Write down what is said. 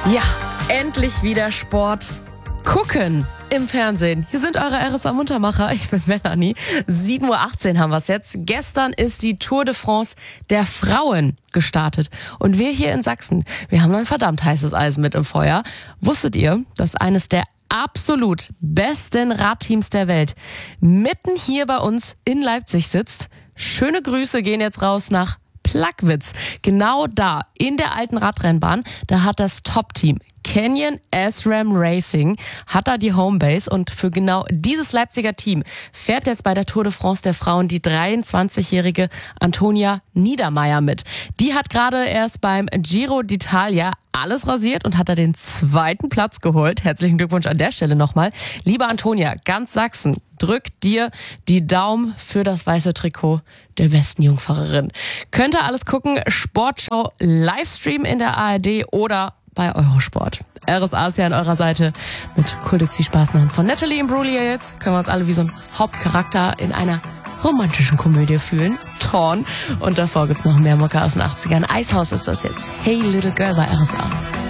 Ja, endlich wieder Sport gucken im Fernsehen. Hier sind eure RSA Muntermacher. Ich bin Melanie. 7:18 Uhr haben wir es jetzt. Gestern ist die Tour de France der Frauen gestartet. Und wir hier in Sachsen, wir haben ein verdammt heißes Eisen mit im Feuer. Wusstet ihr, dass eines der absolut besten Radteams der Welt mitten hier bei uns in Leipzig sitzt? Schöne Grüße gehen jetzt raus nach Plagwitz. Genau da, in der alten Radrennbahn, da hat das Top-Team Canyon SRAM Racing, hat da die Homebase, und für genau dieses Leipziger Team fährt jetzt bei der Tour de France der Frauen die 23-jährige Antonia Niedermeier mit. Die hat gerade erst beim Giro d'Italia alles rasiert und hat da den 2. Platz geholt. Herzlichen Glückwunsch an der Stelle nochmal. Liebe Antonia, ganz Sachsen drückt dir die Daumen für das weiße Trikot der besten Jungfahrerin. Könnt ihr alles gucken, Sportschau Livestream in der ARD oder bei Eurosport. RSA ist ja an eurer Seite mit Kultixi Spaß machen. Von Natalie Imbruglia jetzt können wir uns alle wie so ein Hauptcharakter in einer romantischen Komödie fühlen. Torn. Und davor gibt's noch mehr Mucke aus den 80ern. Icehouse ist das jetzt. Hey Little Girl bei RSA.